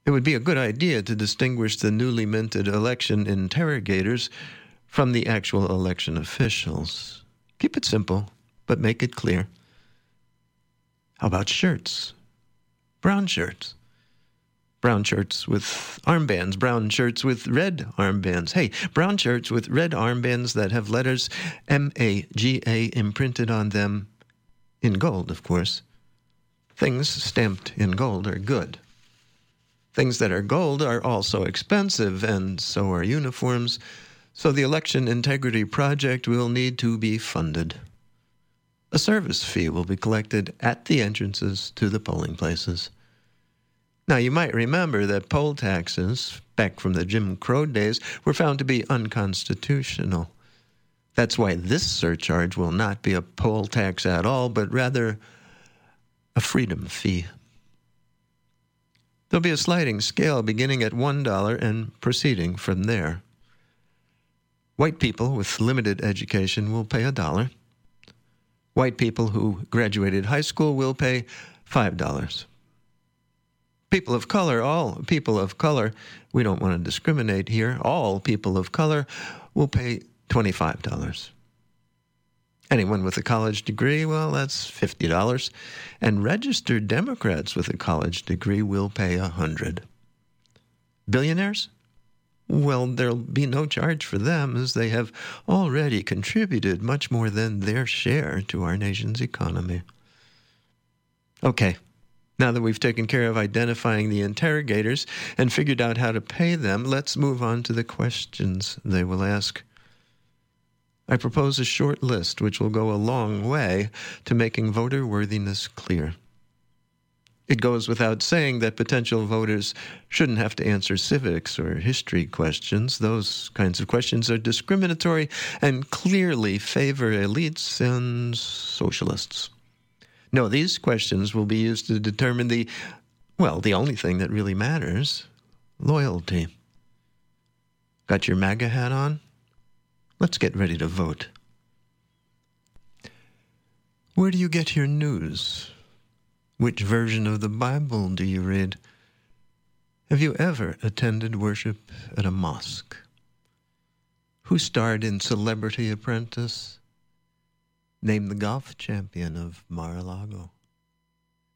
It would be a good idea to distinguish the newly minted election interrogators from the actual election officials. Keep it simple, but make it clear. How about shirts? Brown shirts. Brown shirts with armbands. Brown shirts with red armbands. Hey, brown shirts with red armbands that have letters MAGA imprinted on them in gold, of course. Things stamped in gold are good. Things that are gold are also expensive, and so are uniforms, so the Election Integrity Project will need to be funded. A service fee will be collected at the entrances to the polling places. Now, you might remember that poll taxes, back from the Jim Crow days, were found to be unconstitutional. That's why this surcharge will not be a poll tax at all, but rather a freedom fee. There'll be a sliding scale beginning at $1 and proceeding from there. White people with limited education will pay $1. White people who graduated high school will pay $5. People of color, all people of color, we don't want to discriminate here, all people of color will pay $25. Anyone with a college degree, well, that's $50. And registered Democrats with a college degree will pay $100. Billionaires? Well, there'll be no charge for them, as they have already contributed much more than their share to our nation's economy. Okay, now that we've taken care of identifying the interrogators and figured out how to pay them, let's move on to the questions they will ask. I propose a short list which will go a long way to making voter worthiness clear. It goes without saying that potential voters shouldn't have to answer civics or history questions. Those kinds of questions are discriminatory and clearly favor elites and socialists. No, these questions will be used to determine the only thing that really matters, loyalty. Got your MAGA hat on? Let's get ready to vote. Where do you get your news? Which version of the Bible do you read? Have you ever attended worship at a mosque? Who starred in Celebrity Apprentice? Name the golf champion of Mar-a-Lago.